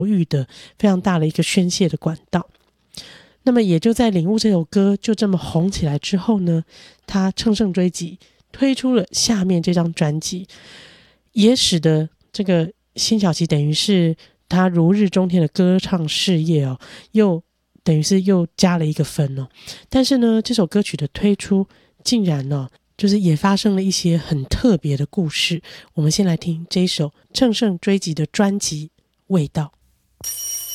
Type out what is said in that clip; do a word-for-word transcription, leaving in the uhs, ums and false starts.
域的非常大的一个宣泄的管道。那么也就在领悟这首歌就这么红起来之后呢，他乘胜追击推出了下面这张专辑，也使得这个辛晓琪等于是他如日中天的歌唱事业哦，又等于是又加了一个分哦。但是呢，这首歌曲的推出竟然呢、哦，就是也发生了一些很特别的故事。我们先来听这一首乘胜追击的专辑《味道》。